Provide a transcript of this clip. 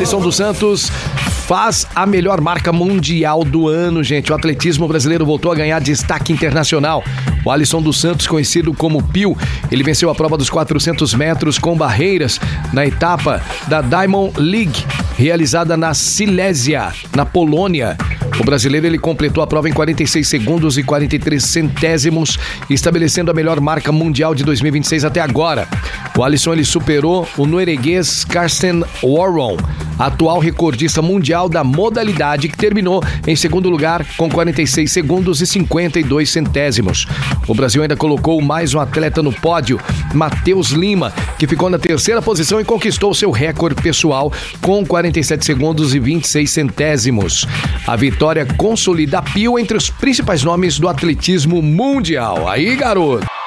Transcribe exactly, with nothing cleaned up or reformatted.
Alisson dos Santos faz a melhor marca mundial do ano, gente. O atletismo brasileiro voltou a ganhar destaque internacional. O Alisson dos Santos, conhecido como Pio, ele venceu a prova dos quatrocentos metros com barreiras na etapa da Diamond League, realizada na Silésia, na Polônia. O brasileiro ele completou a prova em quarenta e seis segundos e quarenta e três centésimos, estabelecendo a melhor marca mundial de dois mil e vinte e seis até agora. O Alisson ele superou o norueguês Karsten Warholm, atual recordista mundial da modalidade, que terminou em segundo lugar com quarenta e seis segundos e cinquenta e dois centésimos. O Brasil ainda colocou mais um atleta no pódio, Matheus Lima, que ficou na terceira posição e conquistou seu recorde pessoal com quarenta e sete segundos e vinte e seis centésimos. A vitória consolida Pio entre os principais nomes do atletismo mundial. Aí, garoto!